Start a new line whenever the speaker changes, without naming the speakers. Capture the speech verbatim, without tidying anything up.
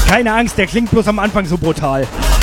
Keine Angst, der klingt bloß am Anfang so brutal.